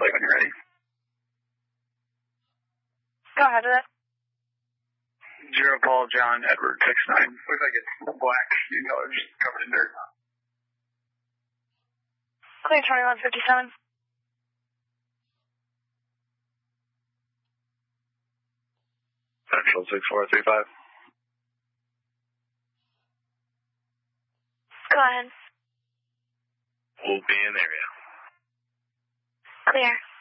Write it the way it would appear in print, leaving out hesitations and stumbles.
plate when you're ready. Go ahead with it. 0 Paul John Edward 69. Looks like it's black and color, just covered in dirt. Clear 2157. Central 6435. Go ahead. We'll be in area. Clear.